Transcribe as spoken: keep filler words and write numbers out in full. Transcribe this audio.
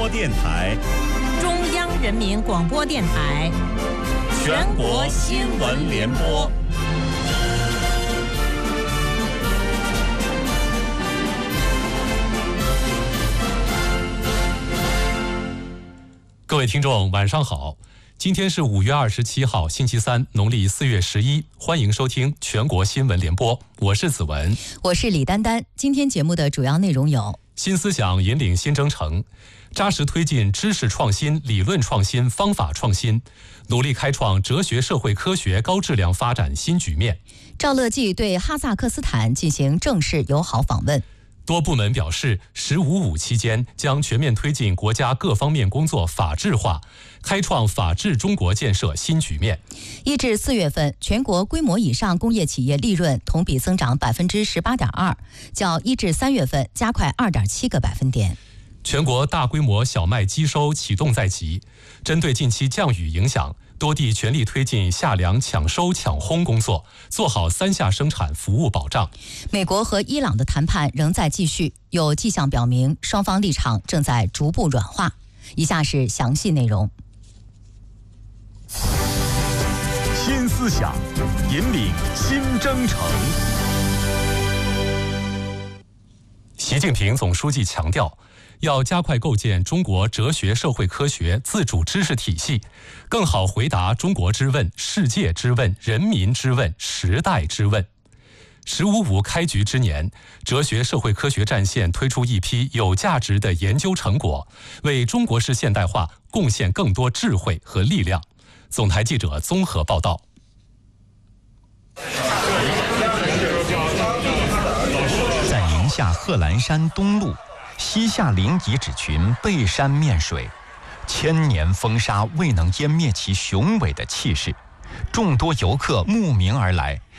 电台、 中央人民广播电台、 全国新闻联播。 各位听众，晚上好！今天是五月二十七号，星期三，农历四月十一。欢迎收听全国新闻联播，我是子文， 我是李丹丹。今天节目的主要内容有： 新思想引领新征程，扎实推进知识创新、理论创新、方法创新，努力开创哲学社会科学高质量发展新局面。 赵乐际对哈萨克斯坦进行正式友好访问。 多部门表示，十五五期间将全面推进国家各方面工作法治化，开创法治中国建设新局面。 一至四月份，全国规模以上工业企业利润同比增长百分之十八点二，较一至三月份加快二点七个百分点。 全国大规模小麦机收启动在即，针对近期降雨影响，多地全力推进夏粮抢收抢烘工作，做好三下生产服务保障。 美国和伊朗的谈判仍在继续，有迹象表明双方立场正在逐步软化。以下是详细内容。 新思想引领新征程。 习近平总书记强调，要加快构建中国哲学社会科学自主知识体系，更好回答中国之问、世界之问、人民之问、时代之问。十五五开局之年，哲学社会科学战线推出一批有价值的研究成果，为中国式现代化贡献更多智慧和力量。总台记者综合报道。 在宁夏贺兰山东麓，西夏陵遗址群背山面水，千年风沙未能湮灭其雄伟的气势。众多游客慕名而来，